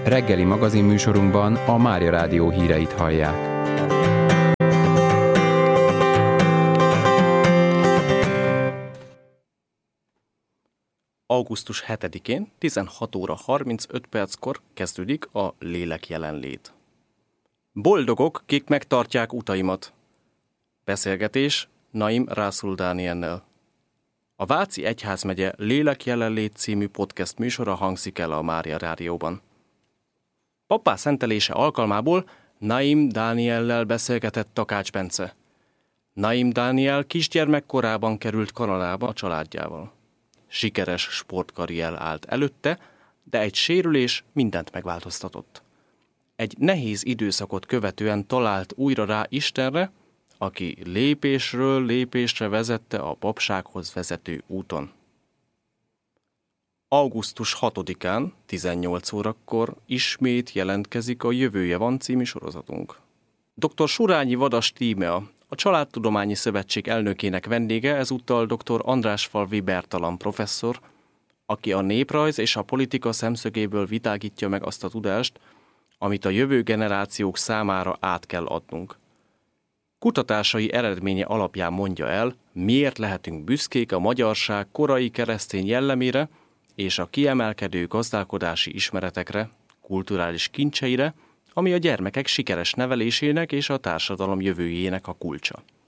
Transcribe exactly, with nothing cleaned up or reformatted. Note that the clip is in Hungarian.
Reggeli magazinműsorunkban a Mária Rádió híreit hallják. augusztus hetedikén tizenhat óra harmincöt perckor kezdődik a lélek jelenlét. Boldogok, kik megtartják utaimat. Beszélgetés Naim Rászul Dániellel. A Váci Egyházmegye Lélek jelenlét című podcast műsora hangzik el a Mária Rádióban. Pappá szentelése alkalmából Naim Dániellel beszélgetett Takács Bence. Naim Dániel kisgyermekkorában került Kanadába a családjával. Sikeres sportkarrier állt előtte, de egy sérülés mindent megváltoztatott. Egy nehéz időszakot követően talált újra rá Istenre, aki lépésről lépésre vezette a papsághoz vezető úton. augusztus hatodikán, tizennyolc órakor ismét jelentkezik a Jövője van című sorozatunk. doktor Surányi Vadas Tímea, a Családtudományi Szövetség elnökének vendége, ezúttal doktor Andrásfalvi Bertalan professzor, aki a néprajz és a politika szemszögéből vitágítja meg azt a tudást, amit a jövő generációk számára át kell adnunk. Kutatásai eredménye alapján mondja el, miért lehetünk büszkék a magyarság korai keresztény jellemére és a kiemelkedő gazdálkodási ismeretekre, kulturális kincseire, ami a gyermekek sikeres nevelésének és a társadalom jövőjének a kulcsa.